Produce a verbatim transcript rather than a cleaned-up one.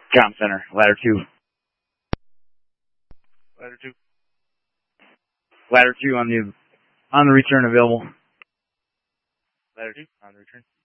Com center, ladder two. Ladder two. Ladder two on the on the return available. Ladder two on the return.